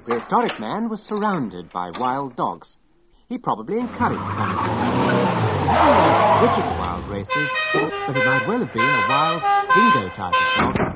prehistoric man was surrounded by wild dogs. He probably encouraged some of them. He hadn't learned which of the wild races, but it might well have been a wild dingo type of dog.